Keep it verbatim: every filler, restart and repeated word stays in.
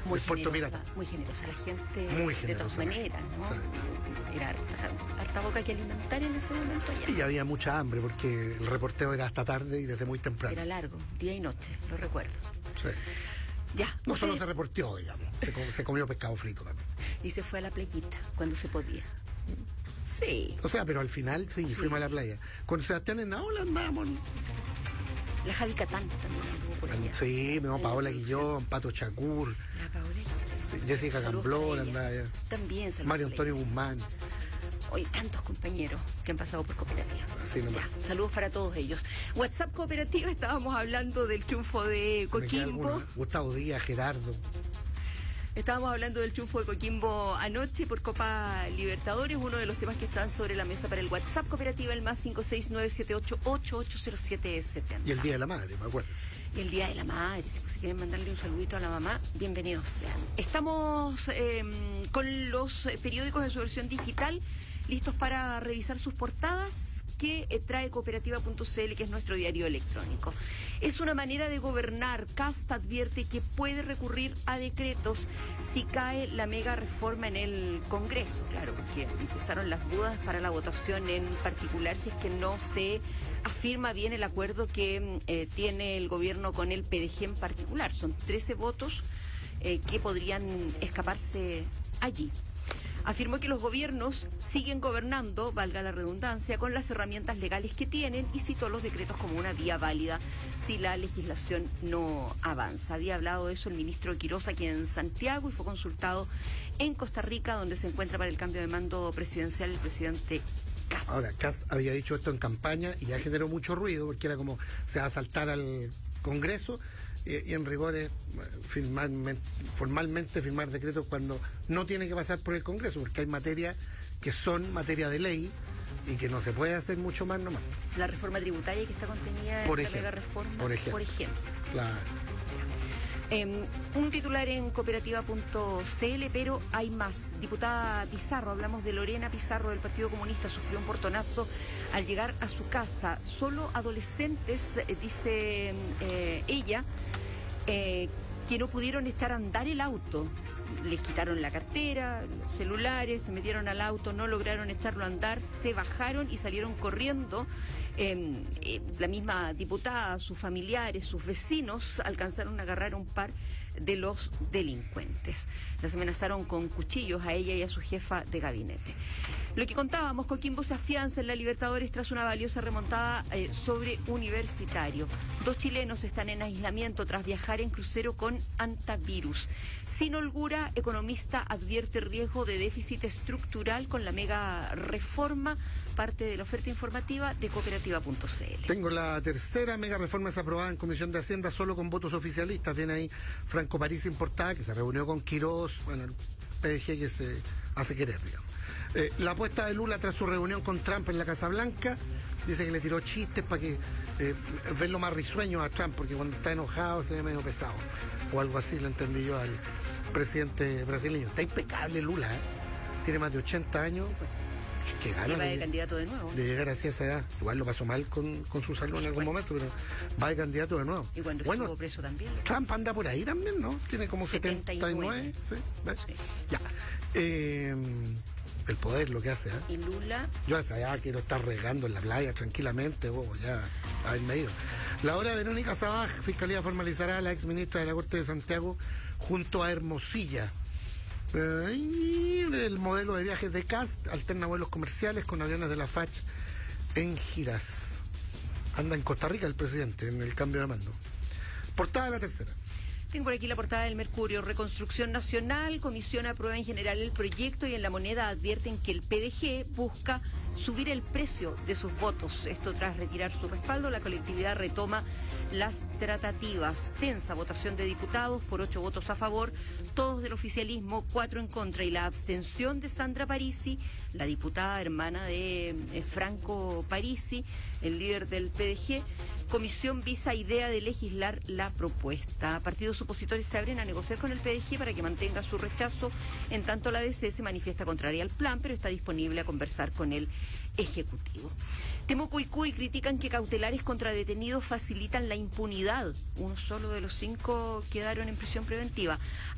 Muy del Puerto generosa, Pirata. muy generosa la gente, Muy de generosa todas la maneras, gente, ¿no? o sea. Era harta, harta boca que alimentar en ese momento ya. Y había mucha hambre porque el reporteo era hasta tarde y desde muy temprano. Era largo, día y noche, lo recuerdo. Sí. Ya. No usted- solo se reporteó, digamos, se, com- se comió pescado frito también. Y se fue a la playita cuando se podía. Sí. O sea, pero al final sí, Sí. fuimos a la playa. Con Sebastián en Naola andábamos. La Javi Catán también anduvo por allá. Sí, no, En Paola la Guillón, Pato Chacur, La Paola. Jessica Saludos Camblor para ella. andaba allá. También saludos Mario para Antonio ella. Guzmán. Hoy tantos compañeros que han pasado por cooperativa. Así nomás. Ya, saludos para todos ellos. WhatsApp Cooperativa, estábamos hablando del triunfo de Se me queda Coquimbo. alguno. Gustavo Díaz, Gerardo. Estábamos hablando del triunfo de Coquimbo anoche por Copa Libertadores, uno de los temas que están sobre la mesa para el WhatsApp Cooperativa, el más cinco seis nueve siete ocho ocho ocho cero siete siete cero. Y el Día de la Madre, me acuerdo. Y el Día de la Madre, si, si quieren mandarle un saludito a la mamá, bienvenidos sean. Estamos eh, con los periódicos en su versión digital, listos para revisar sus portadas que eh, trae cooperativa punto c l, que es nuestro diario electrónico. Es una manera de gobernar. Cast advierte que puede recurrir a decretos si cae la mega reforma en el Congreso. Claro, porque empezaron las dudas para la votación, en particular si es que no se afirma bien el acuerdo que eh, tiene el gobierno con el P D G en particular. Son trece votos eh, que podrían escaparse allí. Afirmó que los gobiernos siguen gobernando, valga la redundancia, con las herramientas legales que tienen, y citó los decretos como una vía válida si la legislación no avanza. Había hablado de eso el ministro Quiroz aquí en Santiago y fue consultado en Costa Rica, donde se encuentra para el cambio de mando presidencial el presidente Kast. Ahora, Kast había dicho esto en campaña y ya generó mucho ruido porque era como se va a saltar al Congreso y, y en rigor es formalmente, formalmente firmar decretos cuando no tiene que pasar por el Congreso, porque hay materias que son materia de ley y que no se puede hacer mucho más nomás. La reforma tributaria que está contenida Por en la ejemplo, mega reforma, por ejemplo. por ejemplo. Claro. Eh, un titular en cooperativa punto c l, pero hay más. Diputada Pizarro, hablamos de Lorena Pizarro del Partido Comunista, sufrió un portonazo al llegar a su casa. Solo adolescentes, eh, dice eh, ella, eh, que no pudieron echar a andar el auto. Les quitaron la cartera, los celulares, se metieron al auto, no lograron echarlo a andar, se bajaron y salieron corriendo. Eh, eh, la misma diputada, sus familiares, sus vecinos alcanzaron a agarrar a un par de los delincuentes. Las amenazaron con cuchillos a ella y a su jefa de gabinete. Lo que contábamos, Coquimbo se afianza en la Libertadores tras una valiosa remontada eh, sobre Universitario. Dos chilenos están en aislamiento tras viajar en crucero con antivirus. Sin holgura, economista advierte riesgo de déficit estructural con la mega reforma, parte de la oferta informativa de cooperativa punto c l. Tengo la tercera mega reforma aprobada en Comisión de Hacienda solo con votos oficialistas. Viene ahí Franco París Importada, que se reunió con Quiroz, bueno, el P D G que se hace querer, digamos. Eh, la apuesta de Lula tras su reunión con Trump en la Casa Blanca, dice que le tiró chistes para que eh, verlo más risueño a Trump, porque cuando está enojado se ve medio pesado, o algo así, le entendí yo al presidente brasileño. Está impecable Lula, ¿eh? Tiene más de ochenta años. Qué ganas va de, de, candidato de nuevo. de llegar así a esa edad. Igual lo pasó mal con, con su salud en algún momento, pero va de candidato de nuevo. Y cuando bueno, estuvo preso también. Trump anda por ahí también, ¿no? Tiene como setenta y nueve. ¿Sí? ¿Ves? Sí. Ya. Eh, el poder lo que hace, ¿eh? Y Lula. Yo a esa edad quiero estar regando en la playa tranquilamente, bobo, ya haberme ido. La hora de Verónica Sabaj, Fiscalía formalizará a la exministra de la Corte de Santiago junto a Hermosilla. Eh, el modelo de viajes de Kast alterna vuelos comerciales con aviones de la F A C en giras. Anda en Costa Rica el presidente en el cambio de mando. Portada de la tercera. Tengo por aquí la portada del Mercurio. Reconstrucción Nacional, Comisión aprueba en general el proyecto y en La Moneda advierten que el P D G busca subir el precio de sus votos. Esto tras retirar su respaldo, la colectividad retoma las tratativas. Tensa votación de diputados por ocho votos a favor, todos del oficialismo, cuatro en contra, y la abstención de Sandra Parisi, la diputada hermana de eh, Franco Parisi, el líder del P D G. Comisión visa idea de legislar la propuesta. Partidos opositores se abren a negociar con el P D G para que mantenga su rechazo. En tanto, la D C se manifiesta contraria al plan, pero está disponible a conversar con el Ejecutivo. Temuco y Cuy critican que cautelares contra detenidos facilitan la impunidad. Uno solo de los cinco quedaron en prisión preventiva.